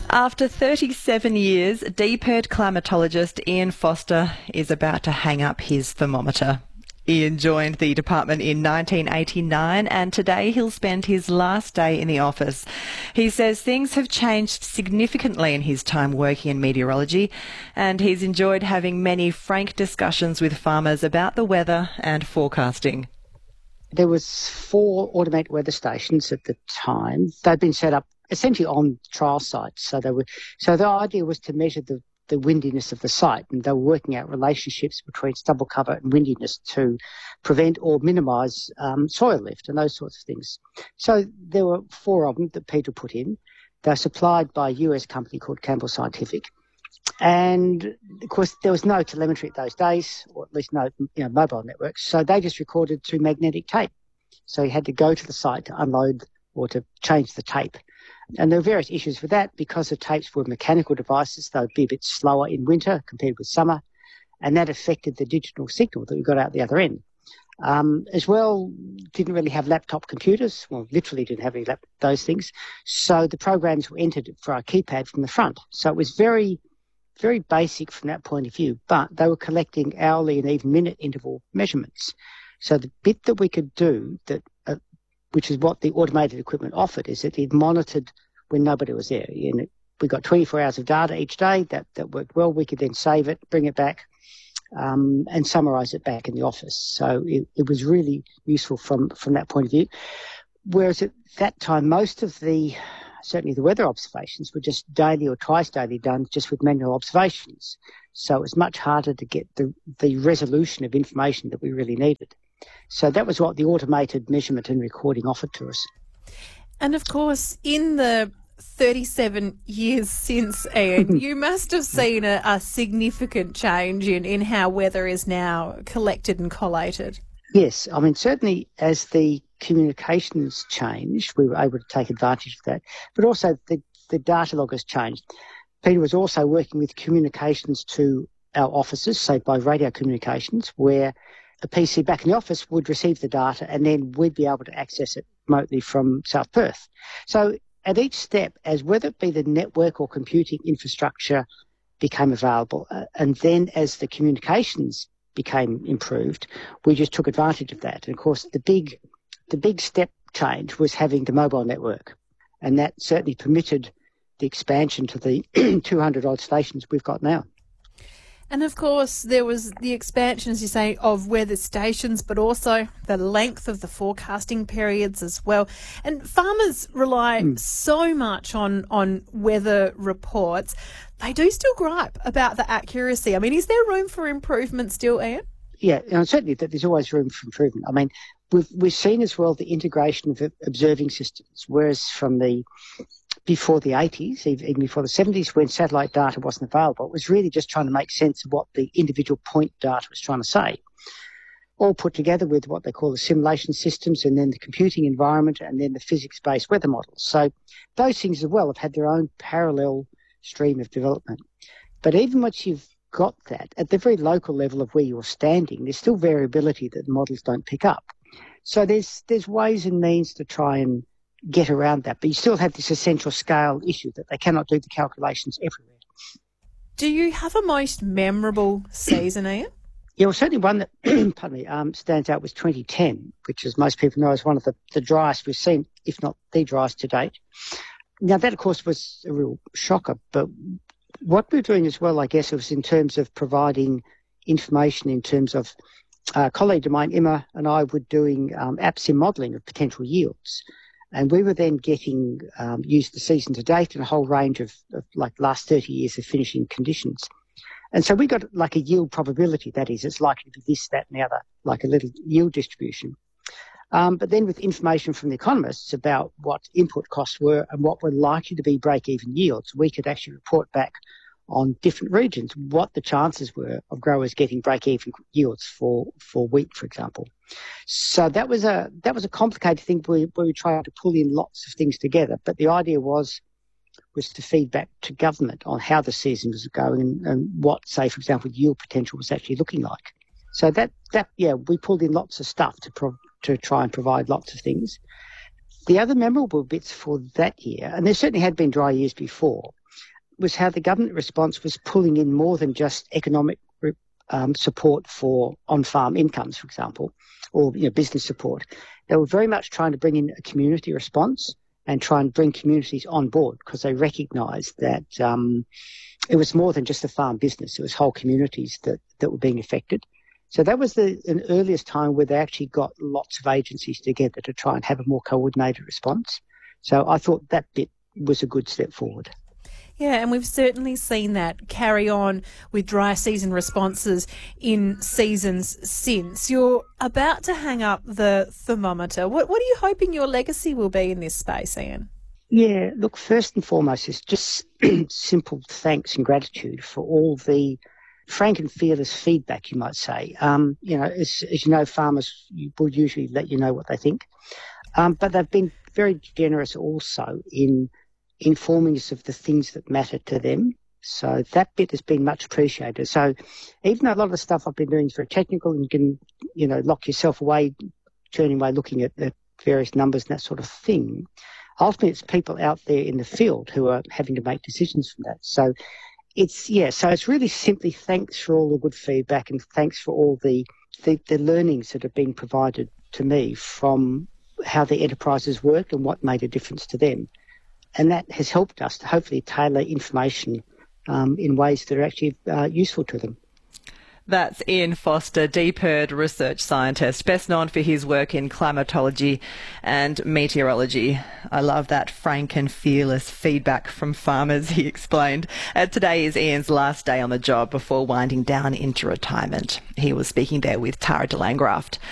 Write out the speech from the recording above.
After 37 years, deep-haired climatologist Ian Foster is about to hang up his thermometer. Ian joined the department in 1989 and today he'll spend his last day in the office. He says things have changed significantly in his time working in meteorology and he's enjoyed having many frank discussions with farmers about the weather and forecasting. There was 4 automated weather stations at the time. They'd been set up essentially on trial sites. So the idea was to measure the windiness of the site, and they were working out relationships between stubble cover and windiness to prevent or minimise soil lift and those sorts of things. So there were 4 of them that Peter put in. They're supplied by a US company called Campbell Scientific. And, of course, there was no telemetry at those days, or at least no mobile networks, so they just recorded through magnetic tape. So you had to go to the site to unload or to change the tape. And there were various issues with that because the tapes were mechanical devices. They would be a bit slower in winter compared with summer, and that affected the digital signal that we got out the other end. As well, didn't really have laptop computers. Well, literally didn't have any those things. So the programs were entered for our keypad from the front. So it was very, very basic from that point of view, but they were collecting hourly and even minute interval measurements. So the bit that we could do that, which is what the automated equipment offered, is that it monitored when nobody was there. And we got 24 hours of data each day. That worked well. We could then save it, bring it back, and summarise it back in the office. So it was really useful from that point of view. Whereas at that time, most of certainly the weather observations were just daily or twice daily done just with manual observations. So it was much harder to get the resolution of information that we really needed. So that was what the automated measurement and recording offered to us. And of course, in the 37 years since, Ian, you must have seen a significant change in how weather is now collected and collated. Yes, I mean, certainly as the communications changed, we were able to take advantage of that. But also the data log has changed. Peter was also working with communications to our offices, say by radio communications, where a PC back in the office would receive the data and then we'd be able to access it remotely from South Perth. So at each step, as whether it be the network or computing infrastructure became available, and then as the communications became improved, we just took advantage of that. And of course, the big step change was having the mobile network, and that certainly permitted the expansion to the 200 odd stations we've got now. And of course, there was the expansion, as you say, of weather stations, but also the length of the forecasting periods as well. And farmers rely so much on weather reports. They do still gripe about the accuracy. I mean, is there room for improvement still, Ian? Yeah, certainly that there's always room for improvement. I mean, we've seen as well the integration of observing systems, whereas before the 80s, even before the 70s, when satellite data wasn't available, it was really just trying to make sense of what the individual point data was trying to say, all put together with what they call the simulation systems and then the computing environment and then the physics-based weather models. So those things as well have had their own parallel stream of development. But even once you've got that, at the very local level of where you're standing, there's still variability that the models don't pick up. So there's ways and means to try and get around that, but you still have this essential scale issue that they cannot do the calculations everywhere. Do you have a most memorable season, Ian? Yeah, well, certainly one that stands out was 2010, which, as most people know, is one of the driest we've seen, if not the driest to date. Now, that, of course, was a real shocker, but what we're doing as well, I guess, was in terms of providing information in terms of a colleague of mine, Emma, and I were doing AppSim modelling of potential yields. And we were then getting used the season to date and a whole range of like last 30 years of finishing conditions. And so we got like a yield probability, that is, it's likely to be this, that and the other, like a little yield distribution. But then with information from the economists about what input costs were and what were likely to be break-even yields, we could actually report back on different regions what the chances were of growers getting break-even yields for wheat, for example. So that was a complicated thing where we tried to pull in lots of things together. But the idea was to feed back to government on how the season was going and what, say, for example, yield potential was actually looking like. So we pulled in lots of stuff to try and provide lots of things. The other memorable bits for that year, and there certainly had been dry years before, was how the government response was pulling in more than just economic support for on-farm incomes, for example, or business support. They were very much trying to bring in a community response and try and bring communities on board, because they recognised that it was more than just a farm business. It was whole communities that were being affected. So that was an earliest time where they actually got lots of agencies together to try and have a more coordinated response. So I thought that bit was a good step forward. Yeah, and we've certainly seen that carry on with dry season responses in seasons since. You're about to hang up the thermometer. What are you hoping your legacy will be in this space, Ian? Yeah, look, first and foremost is just simple thanks and gratitude for all the frank and fearless feedback, you might say. As you know, farmers will usually let you know what they think. But they've been very generous also in informing us of the things that matter to them. So that bit has been much appreciated. So even though a lot of the stuff I've been doing is very technical and you can, lock yourself away, turning away looking at the various numbers and that sort of thing, ultimately it's people out there in the field who are having to make decisions from that. So it's really simply thanks for all the good feedback and thanks for all the learnings that have been provided to me from how the enterprises work and what made a difference to them. And that has helped us to hopefully tailor information in ways that are actually useful to them. That's Ian Foster, DPIRD research scientist, best known for his work in climatology and meteorology. I love that frank and fearless feedback from farmers, he explained. Today is Ian's last day on the job before winding down into retirement. He was speaking there with Tara de Langraft.